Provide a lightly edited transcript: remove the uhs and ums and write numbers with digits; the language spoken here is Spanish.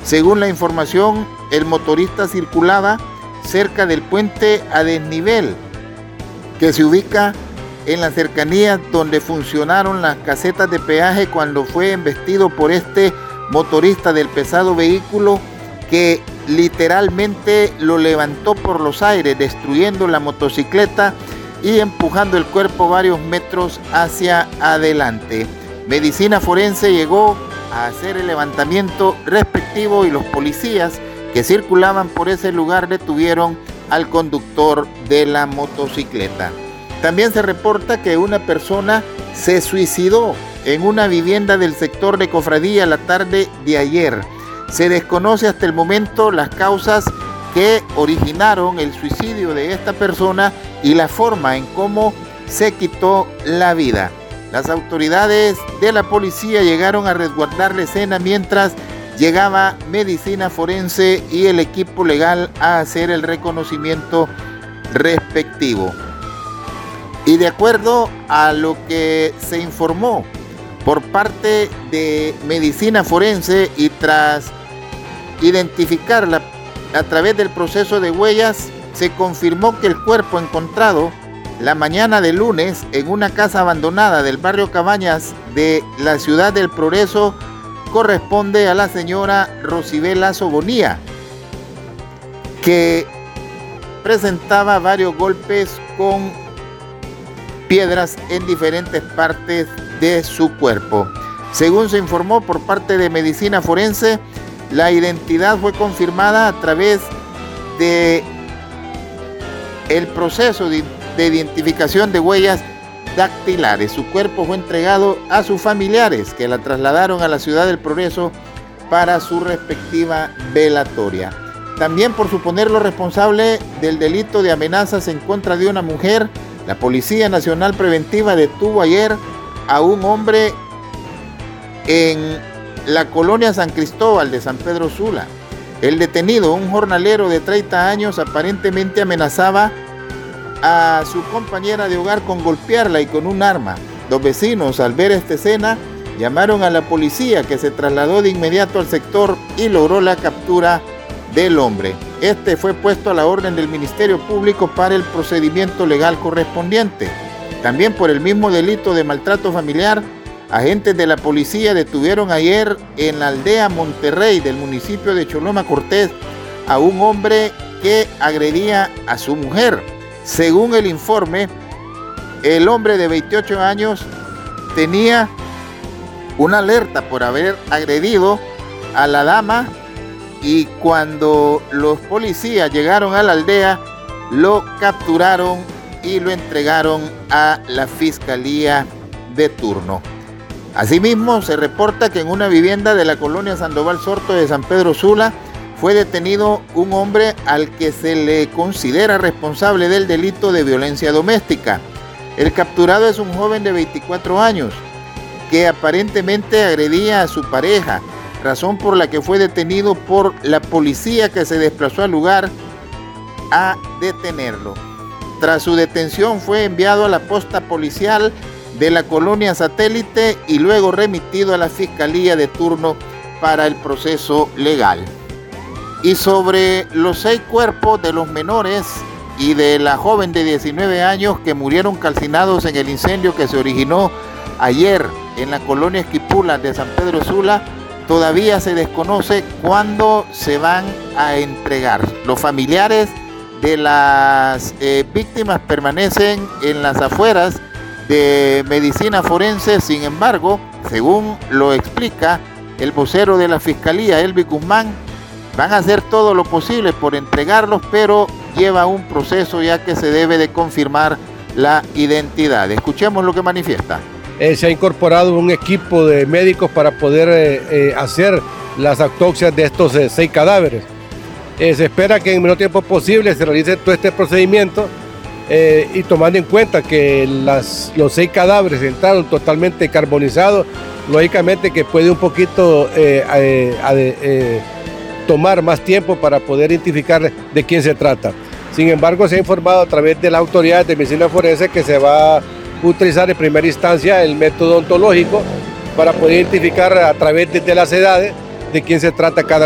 Según la información, el motorista circulaba cerca del puente a desnivel que se ubica en las cercanías donde funcionaron las casetas de peaje cuando fue embestido por este motorista del pesado vehículo que literalmente lo levantó por los aires, destruyendo la motocicleta y empujando el cuerpo varios metros hacia adelante. Medicina forense llegó a hacer el levantamiento respectivo y los policías que circulaban por ese lugar detuvieron al conductor de la motocicleta. También se reporta que una persona se suicidó en una vivienda del sector de Cofradía la tarde de ayer. Se desconoce hasta el momento las causas que originaron el suicidio de esta persona y la forma en cómo se quitó la vida. Las autoridades de la policía llegaron a resguardar la escena mientras llegaba medicina forense y el equipo legal a hacer el reconocimiento respectivo. Y de acuerdo a lo que se informó por parte de medicina forense y tras identificarla a través del proceso de huellas, se confirmó que el cuerpo encontrado la mañana de lunes en una casa abandonada del barrio Cabañas de la ciudad del Progreso corresponde a la señora Rosibel Lazo Bonilla, que presentaba varios golpes con piedras en diferentes partes de su cuerpo. Según se informó por parte de medicina forense, la identidad fue confirmada a través de el proceso de identificación de huellas dactilares. Su cuerpo fue entregado a sus familiares, que la trasladaron a la ciudad del Progreso para su respectiva velatoria. También por suponerlo responsable del delito de amenazas en contra de una mujer, la Policía Nacional Preventiva detuvo ayer a un hombre en la colonia San Cristóbal de San Pedro Sula. El detenido, un jornalero de 30 años, aparentemente amenazaba a su compañera de hogar con golpearla y con un arma. Los vecinos, al ver esta escena, llamaron a la policía, que se trasladó de inmediato al sector y logró la captura del hombre. Este fue puesto a la orden del Ministerio Público para el procedimiento legal correspondiente. También por el mismo delito de maltrato familiar, agentes de la policía detuvieron ayer en la aldea Monterrey del municipio de Choloma Cortés a un hombre que agredía a su mujer. Según el informe, el hombre de 28 años tenía una alerta por haber agredido a la dama y cuando los policías llegaron a la aldea, lo capturaron y lo entregaron a la fiscalía de turno. Asimismo, se reporta que en una vivienda de la colonia Sandoval Sorto de San Pedro Sula fue detenido un hombre al que se le considera responsable del delito de violencia doméstica. El capturado es un joven de 24 años que aparentemente agredía a su pareja, razón por la que fue detenido por la policía, que se desplazó al lugar a detenerlo. Tras su detención fue enviado a la posta policial de la colonia Satélite y luego remitido a la fiscalía de turno para el proceso legal. Y sobre los 6 cuerpos de los menores y de la joven de 19 años que murieron calcinados en el incendio que se originó ayer en la colonia Esquipula de San Pedro Sula, todavía se desconoce cuándo se van a entregar. Los familiares de las víctimas permanecen en las afueras de medicina forense. Sin embargo, según lo explica el vocero de la Fiscalía, Elvis Guzmán, van a hacer todo lo posible por entregarlos, pero lleva un proceso ya que se debe de confirmar la identidad. Escuchemos lo que manifiesta. Se ha incorporado un equipo de médicos para poder hacer las autopsias de estos 6 cadáveres. Se espera que en el menor tiempo posible se realice todo este procedimiento y tomando en cuenta que los 6 cadáveres entraron totalmente carbonizados, lógicamente que puede un poquito tomar más tiempo para poder identificar de quién se trata. Sin embargo, se ha informado a través de las autoridades de medicina forense que se va a utilizar en primera instancia el método ontológico para poder identificar a través de las edades de quién se trata cada uno.